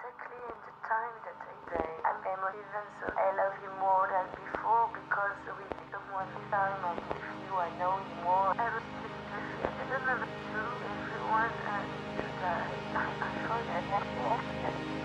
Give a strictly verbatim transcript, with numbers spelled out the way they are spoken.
exactly in the time that I die. I'm emotive and so I love you more than before.